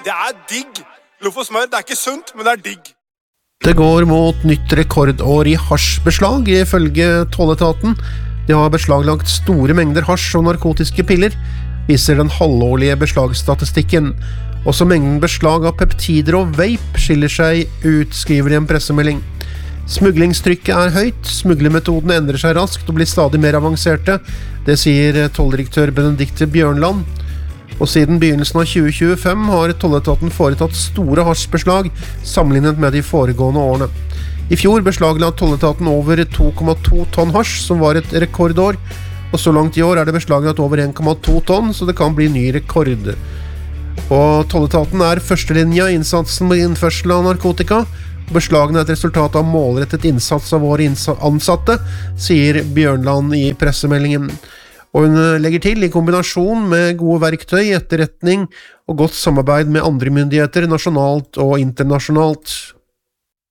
Det digg. Loff og smør, det ikke sunt, men det digg. Det går mot nytt rekordår i hasjbeslag, ifølge tolletaten. De har beslaglagt store mengder hasj og narkotiske piller, viser den halvårlige beslagsstatistikken. Også mengden beslag av peptider og vape skiller seg ut, skriver de en pressemelding. Smuglingstrykket høyt, smuglermetodene endrer seg raskt og blir stadig mer avanserte. Det sier tolldirektør Benedikte Bjørnland. Og siden begynnelsen av 2025 har tolletaten foretatt store hasjbeslag sammenlignet med de foregående årene. I fjor beslagla tolletaten over 2,2 tonn hasj, som var et rekordår, og så langt i år det beslaglagt over 1,2 tonn, så det kan bli ny rekord. Og tolletaten førstelinja i innsatsen med innførsel av narkotika. Beslagene et resultat av målrettet innsats av våre ansatte, sier Bjørnland i pressemeldingen. Og hun legger til, i kombinasjon med gode verktøy, etterretning og godt samarbeid med andre myndigheter, nasjonalt og internasjonalt.